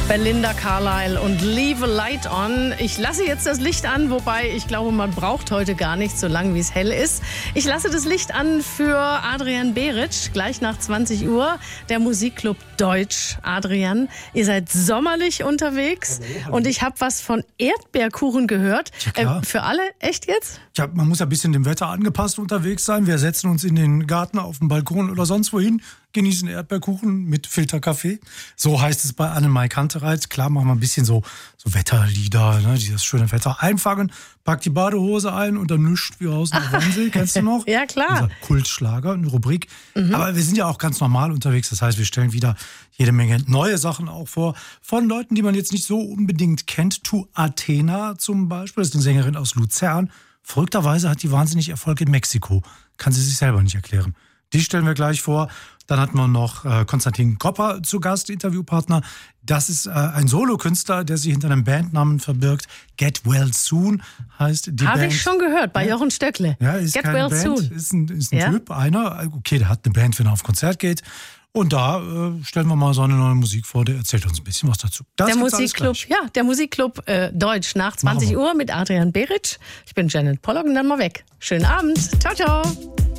Belinda Carlisle und Leave a Light On. Ich lasse jetzt das Licht an, wobei ich glaube, man braucht heute gar nicht so lange, wie es hell ist. Ich lasse das Licht an für Adrian Beric, gleich nach 20 Uhr, der Musikclub Deutsch. Adrian, ihr seid sommerlich unterwegs. Hallo. Und ich habe was von Erdbeerkuchen gehört. Ja, für alle? Echt jetzt? Ja, man muss ein bisschen dem Wetter angepasst unterwegs sein. Wir setzen uns in den Garten, auf den Balkon oder sonst wohin, genießen Erdbeerkuchen mit Filterkaffee. So heißt es bei Annemai Kantereit. Klar, machen wir ein bisschen so Wetterlieder, ne, die das schöne Wetter einfangen. Packt die Badehose ein und dann nischt wie aus nach Wannsee. Kennst du noch? Ja, klar. Unser Kultschlager, eine Rubrik. Aber wir sind ja auch ganz normal unterwegs. Das heißt, wir stellen wieder jede Menge neue Sachen auch vor. Von Leuten, die man jetzt nicht so unbedingt kennt. Tu Athena zum Beispiel. Das ist eine Sängerin aus Luzern. Verrückterweise hat die wahnsinnig Erfolg in Mexiko. Kann sie sich selber nicht erklären. Die stellen wir gleich vor. Dann hatten wir noch Konstantin Kopper zu Gast, Interviewpartner. Das ist ein Solokünstler, der sich hinter einem Bandnamen verbirgt. Get Well Soon heißt die Band. Habe ich schon gehört, bei Jochen Stöckle. Ja, ist Get keine Well Band, Soon. Ist ein Typ, einer. Okay, der hat eine Band, wenn er auf Konzert geht. Und da stellen wir mal seine neue Musik vor. Der erzählt uns ein bisschen was dazu. Der Musikclub Deutsch nach 20 Uhr mit Adrian Beric. Ich bin Janet Pollock und dann mal weg. Schönen Abend. Ciao, ciao.